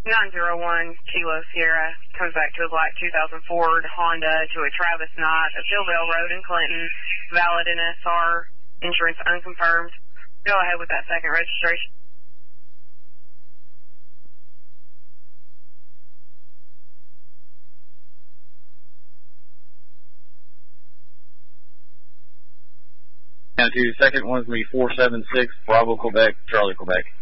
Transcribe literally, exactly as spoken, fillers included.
nine zero one Kilo Sierra comes back to a black two thousand Ford Honda to a Travis Knight at Billville Road in Clinton, valid N S R, insurance unconfirmed. Go ahead with that second registration. County two, second one's going to be four seven six, Bravo, Quebec, Charlie, Quebec.